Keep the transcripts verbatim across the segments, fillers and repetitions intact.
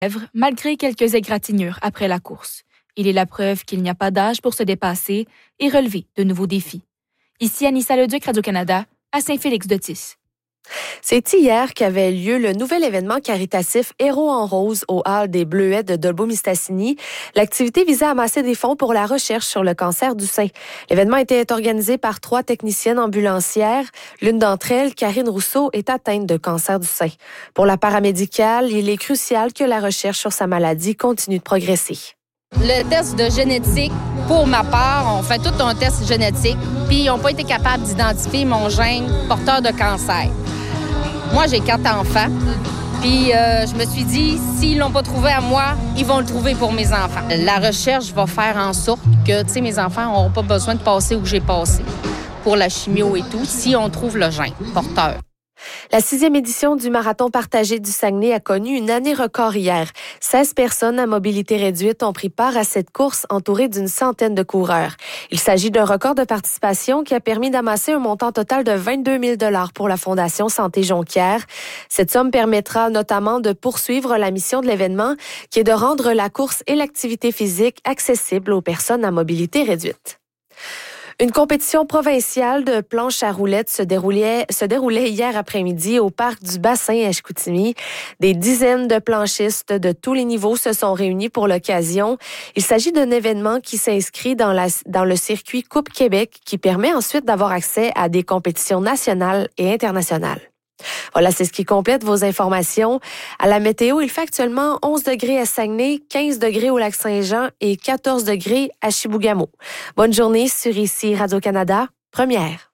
malgré quelques égratignures après la course. Il est la preuve qu'il n'y a pas d'âge pour se dépasser et relever de nouveaux défis. Ici Anissa Leduc, Radio-Canada, à Saint-Félix-de-Tis. C'est hier qu'avait lieu le nouvel événement caritatif Héros en rose au hall des Bleuets de Dolbeau-Mistassini. L'activité visait à amasser des fonds pour la recherche sur le cancer du sein. L'événement était organisé par trois techniciennes ambulancières. L'une d'entre elles, Karine Rousseau, est atteinte de cancer du sein. Pour la paramédicale, il est crucial que la recherche sur sa maladie continue de progresser. Le test de génétique, pour ma part, on fait tout un test génétique, puis ils n'ont pas été capables d'identifier mon gène porteur de cancer. Moi, j'ai quatre enfants, puis euh, je me suis dit, s'ils l'ont pas trouvé à moi, ils vont le trouver pour mes enfants. La recherche va faire en sorte que, tu sais, mes enfants n'auront pas besoin de passer où j'ai passé pour la chimio et tout, si on trouve le gène porteur. La sixième édition du Marathon partagé du Saguenay a connu une année record hier. seize personnes à mobilité réduite ont pris part à cette course entourée d'une centaine de coureurs. Il s'agit d'un record de participation qui a permis d'amasser un montant total de vingt-deux mille dollars pour la Fondation Santé Jonquière. Cette somme permettra notamment de poursuivre la mission de l'événement qui est de rendre la course et l'activité physique accessibles aux personnes à mobilité réduite. Une compétition provinciale de planches à roulettes se déroulait, se déroulait hier après-midi au parc du bassin à Chicoutimi. Des dizaines de planchistes de tous les niveaux se sont réunis pour l'occasion. Il s'agit d'un événement qui s'inscrit dans, la, dans le circuit Coupe Québec qui permet ensuite d'avoir accès à des compétitions nationales et internationales. Voilà, c'est ce qui complète vos informations. À la météo, il fait actuellement onze degrés à Saguenay, quinze degrés au Lac-Saint-Jean et quatorze degrés à Chibougamau. Bonne journée sur ici Radio-Canada, première.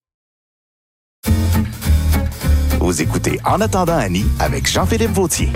Vous écoutez En attendant Annie avec Jean-Philippe Vautier.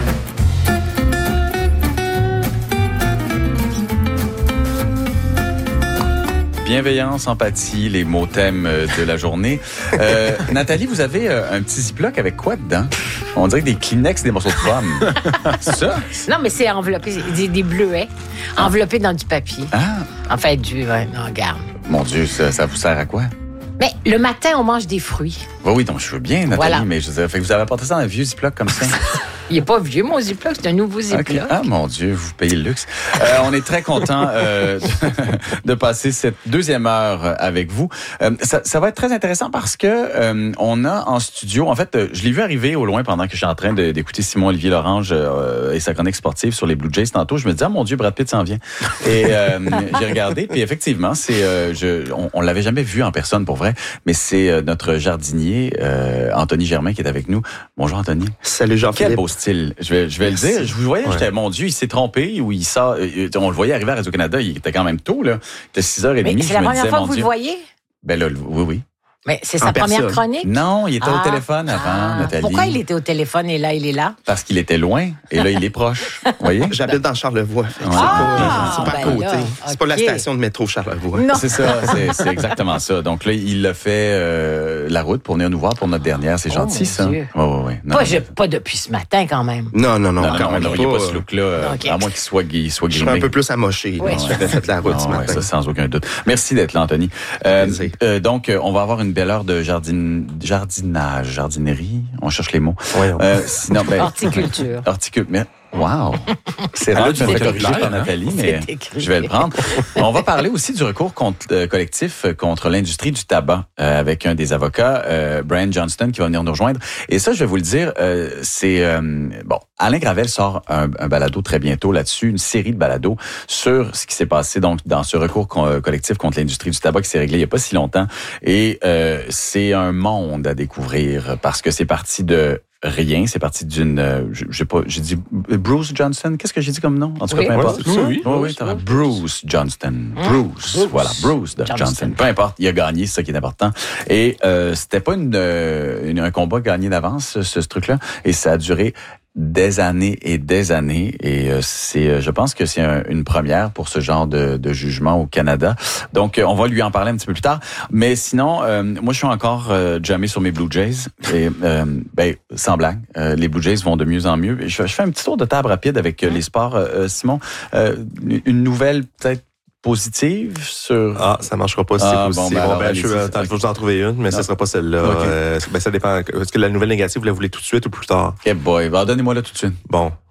Bienveillance, empathie, les mots thèmes de la journée. Euh, Nathalie, vous avez un petit ziploc avec quoi dedans? On dirait des Kleenex, des morceaux de pommes. C'est ça? Non, mais c'est enveloppé, des, des bleuets, ah. enveloppés dans du papier. Ah! En fait, du... Ouais, non, regarde. Mon Dieu, ça, ça vous sert à quoi? Mais le matin, on mange des fruits. Oui, oui, donc je veux bien, Nathalie, voilà. mais je veux dire, fait que vous avez apporté ça dans un vieux ziploc comme ça? Il n'est pas vieux, mon ziploc, c'est un nouveau ziploc. Okay. Ah, mon Dieu, vous payez le luxe. Euh, on est très content euh, de passer cette deuxième heure avec vous. Euh, ça, ça va être très intéressant parce que euh, on a en studio, en fait, je l'ai vu arriver au loin pendant que je suis en train de, d'écouter Simon-Olivier Lorange euh, et sa chronique sportive sur les Blue Jays tantôt. Je me disais, ah, mon Dieu, Brad Pitt s'en vient. Et euh, j'ai regardé, puis effectivement, c'est, euh, je, on, on l'avait jamais vu en personne pour vrai, mais c'est euh, notre jardinier, euh, Anthony Germain, qui est avec nous. Bonjour, Anthony. Salut, Jean-Philippe. Quel beau style. Je vais, je vais le dire. Je vous voyais, ouais. J'étais, mon Dieu, il s'est trompé ou il sort. On le voyait arriver à Radio-Canada, il était quand même tôt, là. Il était six heures trente. Mais c'est la première fois que vous le voyez? Ben là, oui, oui. Mais c'est sa première chronique? Non, il était ah, au téléphone avant, ah, Nathalie. Pourquoi il était au téléphone et là, il est là? Parce qu'il était loin et là, il est proche. Vous voyez? J'habite dans Charlevoix. Ah, c'est pas, c'est pas ben à côté. Là, c'est okay. pas la station de métro Charlevoix. Non. C'est ça, c'est, c'est exactement ça. Donc là, il a fait euh, la route pour venir nous voir pour notre dernière. C'est gentil, oh, ça. Oui, oui, oui. Pas, je, pas depuis ce matin, quand même. Non, non, non. Non, non, non, non il n'y a pas ce look-là, okay. à moins qu'il soit, qu'il soit grimé. Je suis un peu plus amoché. Oui. Je fait la route non, ce matin. Ouais, ça, sans aucun doute. Merci d'être là, Anthony. Euh, euh, donc, on va avoir une belle heure de jardin jardinage, jardinerie, on cherche les mots. Oui, euh, sinon, ben, horticulture. Horticulture. Mais wow! C'est rare que je me fais corriger par Nathalie, mais je vais le prendre. On va parler aussi du recours contre, euh, collectif contre l'industrie du tabac euh, avec un des avocats, euh, Brian Johnston, qui va venir nous rejoindre. Et ça, je vais vous le dire, euh, c'est... Euh, bon, Alain Gravel sort un, un balado très bientôt là-dessus, une série de balados sur ce qui s'est passé donc dans ce recours co- collectif contre l'industrie du tabac qui s'est réglé il n'y a pas si longtemps. Et euh, c'est un monde à découvrir parce que c'est parti de... Rien, c'est parti d'une, euh, j'ai pas, j'ai dit Bruce Johnston. Qu'est-ce que j'ai dit comme nom? En tout cas, oui, peu importe. Oui, oui, oui, oui, Bruce Johnston. Bruce, Bruce. Voilà, Bruce Johnston. Johnston. Peu importe, il a gagné, c'est ça qui est important. Et euh, c'était pas une, une un combat gagné d'avance, ce, ce truc-là, et ça a duré des années et des années. Et euh, c'est, je pense que c'est un, une première pour ce genre de, de jugement au Canada. Donc, euh, on va lui en parler un petit peu plus tard. Mais sinon, euh, moi, je suis encore euh, jammé sur mes Blue Jays. Et euh, ben, sans blague, euh, les Blue Jays vont de mieux en mieux. Je, je fais un petit tour de table rapide avec euh, les sports. Euh, Simon, euh, une nouvelle peut-être positive sur... Ah, ça marchera pas si ah, c'est positif. Bon, ben, bon, alors, ben, je vais okay. vous en trouver une, mais non. Ça sera pas celle-là. Okay. Euh, ben, ça dépend. Est-ce que la nouvelle négative, vous la voulez tout de suite ou plus tard? Ok, boy. Ben, donnez-moi là tout de suite. Bon.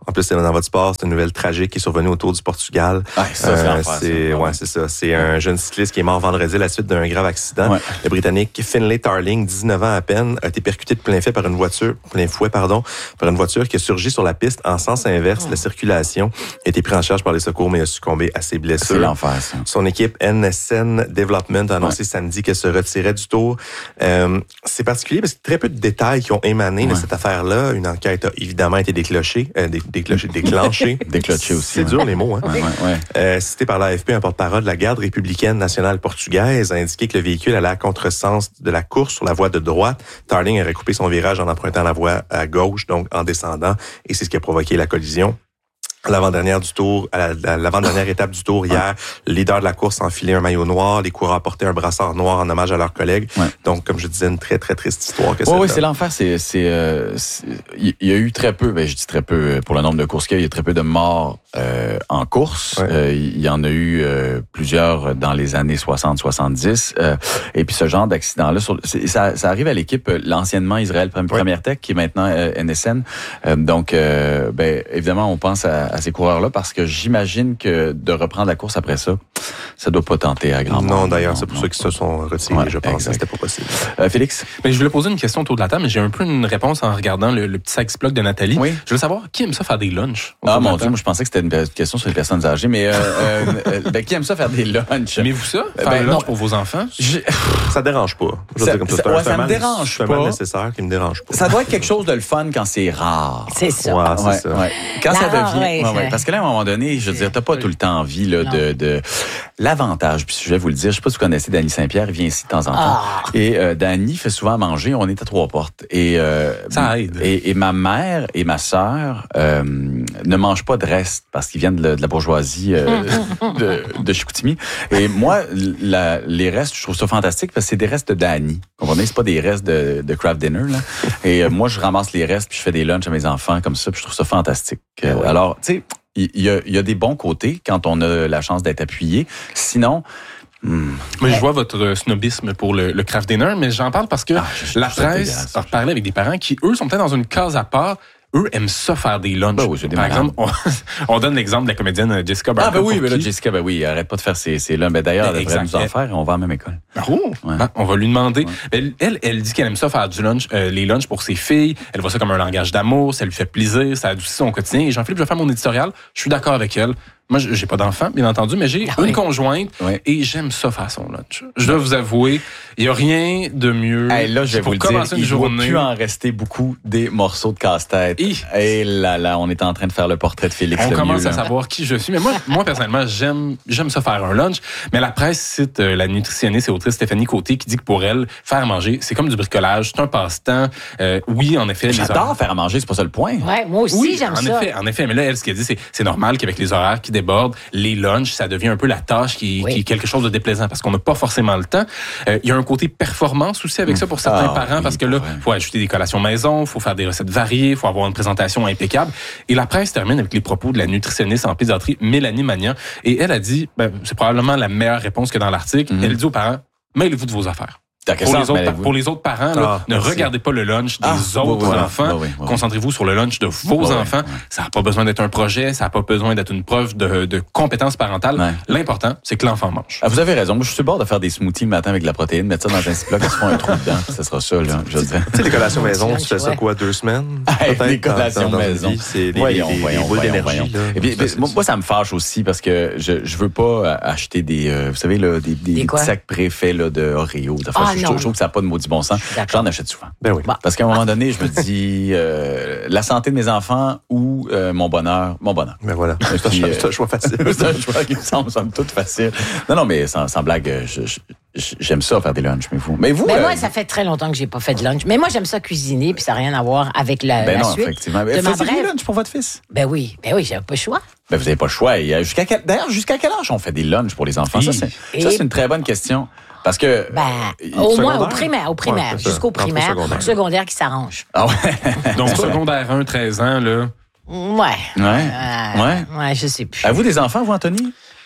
En plus, c'est dans votre sport, c'est une nouvelle tragique qui est survenue autour du Portugal. Ah, ça, c'est euh, l'enfer, c'est, ça. ouais, c'est ça. C'est un jeune cycliste qui est mort vendredi à la suite d'un grave accident. Ouais. Le Britannique Finlay Tarling, dix-neuf ans à peine, a été percuté de plein fait par une voiture, plein fouet, pardon, par une voiture qui a surgi sur la piste en sens inverse. Oh. La circulation a été prise en charge par les secours, mais a succombé à ses blessures. C'est l'enfer, ça. Son équipe N S N Development a annoncé ouais. samedi qu'elle se retirait du Tour. Euh, c'est particulier parce que très peu de détails qui ont émané ouais. de cette affaire-là. Une enquête a évidemment été déclenchée, euh, dé- déclenchée, déclenchée. Déclenchée aussi. C'est ouais. dur les mots, hein. Ouais, ouais, ouais. Euh, cité par l'A F P, un porte-parole de la garde républicaine nationale portugaise a indiqué que le véhicule allait à contresens de la course sur la voie de droite. Tarling aurait coupé son virage en empruntant la voie à gauche, donc en descendant, et c'est ce qui a provoqué la collision. L'avant-dernière du tour, à la, l'avant-dernière étape du tour hier, le leader de la course a enfilé un maillot noir, les coureurs portaient un brassard noir en hommage à leurs collègues. Ouais. Donc, comme je disais, une très, très triste histoire que ça. Oui, oui, c'est l'enfer. C'est, c'est, euh, c'est, il y a eu très peu, ben, je dis très peu pour le nombre de courses qu'il y a, il y a très peu de morts euh, en course. Ouais. Euh, il y en a eu euh, plusieurs dans les années soixante soixante-dix. Euh, et puis ce genre d'accident-là, sur, c'est, ça, ça arrive à l'équipe, l'anciennement Israël Première ouais. Tech, qui est maintenant euh, N S N. Euh, donc, euh, ben, évidemment, on pense à, à ces coureurs-là parce que j'imagine que de reprendre la course après ça, ça doit pas tenter à grand Non, monde. d'ailleurs, non, c'est pour non, ceux qui se sont retirés, ouais, je pense. Exact. C'était pas possible. Euh, Félix? Ben, je voulais poser une question autour de la table, mais j'ai un peu une réponse en regardant le, le petit sex-blog de Nathalie. Oui. Je veux savoir, qui aime ça faire des lunchs? Ah, mon Dieu, moi, je pensais que c'était une question sur les personnes âgées, mais euh, euh, ben, qui aime ça faire des lunchs? Aimez-vous ça? Faire ben, un lunch non. pour vos enfants? Je... Ça dérange pas. Je ça, dire comme ça, ça, ouais, ça me dérange c'est pas. C'est un mal nécessaire qui me dérange pas. Ça doit être quelque chose de le fun quand c'est rare. C'est ça. Ouais, c'est ouais, ça. Ouais. Quand la ça devient... ouais, ouais, ouais. Parce que là, à un moment donné, je veux dire, t'as pas tout le temps envie là, de, de... L'avantage, puis je vais vous le dire, je sais pas si vous connaissez Danny Saint-Pierre, il vient ici de temps en temps. Ah. Et euh, Danny fait souvent manger, on est à trois portes. Et, euh, ça aide. Et, et ma mère et ma sœur euh, ne mangent pas de reste parce qu'ils viennent de la, de la bourgeoisie euh, de, de Chicoutimi. Et moi, la, les restes, je trouve ça fantastique parce que c'est des restes de Danny. Vous comprenez? C'est pas des restes de, de craft dinner, là. Et euh, moi, je ramasse les restes puis je fais des lunchs à mes enfants comme ça puis je trouve ça fantastique. Euh, ouais. Alors, tu sais, il y, y, y a des bons côtés quand on a la chance d'être appuyé. Sinon, Hmm. Mais je vois votre snobisme pour le, le craft dinner, mais j'en parle parce que ah, la presse a parlé avec des parents qui, eux, sont peut-être dans une case à part. Eux aiment ça faire des lunchs. Ben oui, Par exemple, on, on donne l'exemple de la comédienne Jessica Barker. Ah ben oui, ben là, Jessica, ben oui, arrête pas de faire ces, ces lunchs. Ben d'ailleurs, elle devrait nous en faire et on va à la même école. Oh, ouais. Ben, on va lui demander. Ouais. Ben, elle, elle dit qu'elle aime ça faire du lunch, euh, les lunchs pour ses filles. Elle voit ça comme un langage d'amour, ça lui fait plaisir, ça adoucit son quotidien. Et Jean-Philippe, je vais faire mon éditorial. Je suis d'accord avec elle. Moi, j'ai pas d'enfant, bien entendu, mais j'ai ah, une oui. conjointe oui. et j'aime ça faire son lunch. Je dois vous avouer, il y a rien de mieux. Hey, là, je vais pour vous commencer dire, une il journée. Il doit plus en rester beaucoup des morceaux de casse-tête. Et, et là, là, on est en train de faire le portrait de Félix. On le commence mieux, à là. savoir qui je suis. Mais moi, moi personnellement, j'aime, j'aime ça faire un lunch. Mais la presse cite euh, la nutritionniste et autrice Stéphanie Côté qui dit que pour elle, faire à manger, c'est comme du bricolage, c'est un passe-temps. Euh, oui, en effet. J'adore horaires... faire à manger, c'est pas ça le point. Ouais, moi aussi, oui, j'aime en ça. Effet, en effet, mais là, elle, ce qu'elle dit, c'est c'est normal qu'avec les horaires qui débordent, les lunch, ça devient un peu la tâche qui, oui. qui est quelque chose de déplaisant parce qu'on n'a pas forcément le temps. Euh, il y a un côté performance aussi avec mmh. ça pour certains ah, parents oui, parce que là, il faut ajouter des collations maison, il faut faire des recettes variées, il faut avoir une présentation impeccable. Et la presse termine avec les propos de la nutritionniste en pédiatrie Mélanie Magnan. Et elle a dit, ben, c'est probablement la meilleure réponse que dans l'article. Mmh. Elle dit aux parents, mêlez-vous de vos affaires. Pour les, autres, pour les autres parents, là, ah, ne merci. regardez pas le lunch des ah, autres oui, oui, enfants. Oui, oui, oui. Concentrez-vous sur le lunch de vos oui, enfants. Oui, oui. Ça n'a pas besoin d'être un projet, ça n'a pas besoin d'être une preuve de, de compétence parentale. Ouais. L'important, c'est que l'enfant mange. Ah, vous avez raison. Moi, je suis sur le bord de faire des smoothies le matin avec de la protéine, mettre ça dans un ziploc, ils se font un trou dedans. Ça sera ça, là. Je veux dire. Tu sais, les collations maison, tu fais ça quoi, deux semaines? Les collations maison. C'est des boules d'énergie. Et puis, moi, ça me fâche aussi parce que je je veux pas acheter des, vous savez, là, des des sacs préfaits de Oreo. Je trouve que ça n'a pas de du bon sens. J'en achète souvent. Ben oui. Parce qu'à un moment donné, je me dis euh, la santé de mes enfants ou euh, mon bonheur, mon bonheur. Ben voilà. C'est un, euh, un choix facile. C'est un choix qui me semble, semble tout facile. Non, non, mais sans, sans blague, je, je, j'aime ça faire des lunchs, mais vous. Mais vous. Ben euh, moi, ça fait très longtemps que j'ai pas fait de lunch. Mais moi, j'aime ça cuisiner, puis ça n'a rien à voir avec la, ben la non, suite. Effectivement. De Faites-vous brève... des lunchs pour votre fils? Ben oui, ben oui, j'avais pas le choix. Ben vous n'avez pas le choix. Jusqu'à quel... D'ailleurs, jusqu'à quel âge on fait des lunchs pour les enfants? Oui. Ça, c'est, Et... ça, c'est une très bonne question. Parce que. Ben, au moins au primaire, au primaire, ouais, jusqu'au primaire, secondaire. secondaire qui s'arrange. Ah ouais. Donc, secondaire un, treize ans, là. Ouais. Ouais. Euh, ouais. Ouais, je sais plus. Avez-vous des enfants, vous, Anthony?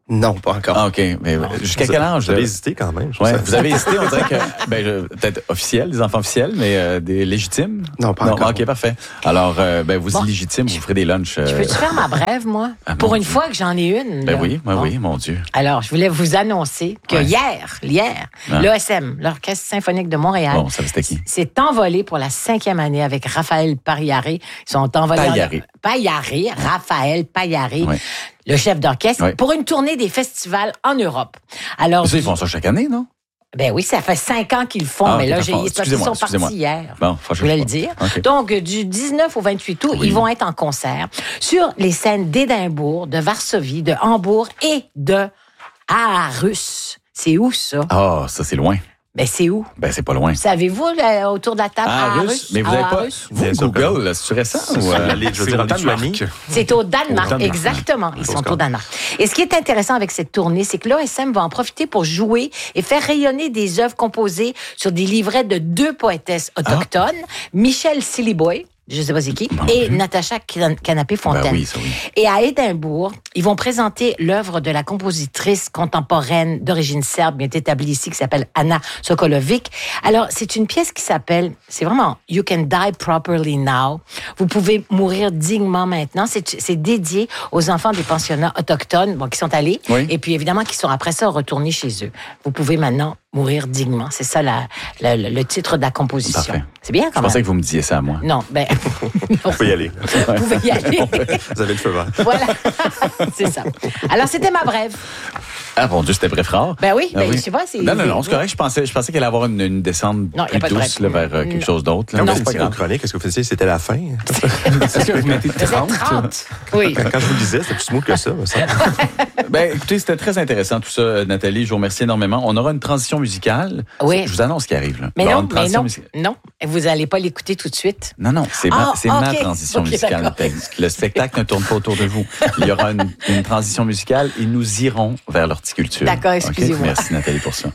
Non, pas encore. Ah, OK. Mais non. Jusqu'à quel âge? Vous avez hésité quand même. Ouais, vous avez hésité, on dirait que, ben, peut-être officiels, des enfants officiels, mais euh, des légitimes? Non, pas non, encore. OK, parfait. Alors, euh, ben, vous bon, illégitimes, vous ferez des lunchs. Euh... Je peux-tu faire ma brève, moi? Ah, Pour une Dieu. fois que j'en ai une. Ben là. oui, ben bon. oui, mon Dieu. Alors, je voulais vous annoncer que ouais. hier, hier, ah. l'O S M, l'Orchestre symphonique de Montréal, bon, ça c'était qui? s'est envolé pour la cinquième année avec Raphaël Paillaré. Ils sont envolés. Paillaré. En... Paillaré, Raphaël Paillaré. Ouais. Le chef d'orchestre, oui. pour une tournée des festivals en Europe. Alors, ça, ils font ça chaque année, non? Ben oui, ça fait cinq ans qu'ils le font, ah, mais là, j'ai, ils sont partis hier. Bon, je voulais le dire. Okay. Donc, du dix-neuf au vingt-huit août, oui. ils vont être en concert sur les scènes d'Édimbourg, de Varsovie, de Hambourg et de Aarhus. C'est où, ça? Ah, oh, ça, c'est loin. Ben, c'est où? Ben, c'est pas loin. Savez-vous, là, autour de la table, ah, Russe? Mais vous n'avez pas... Vous, Google, là, c'est récent? Ou, euh, je veux dire, en Lituanie. C'est au Danemark, au Danemark. Exactement. Ils sont au Danemark. Et ce qui est intéressant avec cette tournée, c'est que l'O S M va en profiter pour jouer et faire rayonner des œuvres composées sur des livrets de deux poétesses autochtones, ah. Michel Siliboy, je ne sais pas c'est qui, bon, et oui. Natacha Canapé-Fontaine. Ben oui, oui. Et à Édimbourg, ils vont présenter l'œuvre de la compositrice contemporaine d'origine serbe, bien établie ici, qui s'appelle Anna Sokolovic. Alors, c'est une pièce qui s'appelle, c'est vraiment You Can Die Properly Now. Vous pouvez mourir dignement maintenant. C'est, c'est dédié aux enfants des pensionnats autochtones, bon, qui sont allés, oui. et puis évidemment qui sont après ça retournés chez eux. Vous pouvez maintenant mourir dignement. C'est ça la, la, le titre de la composition. Parfait. C'est bien quand même. Je pensais même. que vous me disiez ça à moi. Non, ben... Vous pouvez y aller. Vous pouvez y aller. Vous avez le feu vert. Voilà, c'est ça. Alors, c'était ma brève. Ah, mon Dieu, c'était bref rare. Ben oui, ben, ah, oui. je sais pas. C'est... Non, non, non, c'est correct. Je pensais, je pensais qu'elle allait avoir une, une descente non, plus douce là, vers euh, quelque non. chose d'autre. Là. Quand vous étiez en chronique, est-ce que vous faisiez c'était la fin? Est-ce que vous mettez trente? trente. Oui. Quand, quand je vous le disais, c'était plus smooth que ça. ça. Ben, écoutez, c'était très intéressant tout ça, Nathalie. Je vous remercie énormément. On aura une transition musicale. Oui. Je vous annonce ce qui arrive. Là. Mais non, mais non, musicale. non. Vous n'allez pas l'écouter tout de suite. Non, non, c'est ah, ma, c'est okay. ma transition okay, musicale. D'accord. Le spectacle ne tourne pas autour de vous. Il y aura une, une transition musicale et nous irons vers l'horticulture. D'accord, excusez-moi. Okay? Merci Nathalie pour ça.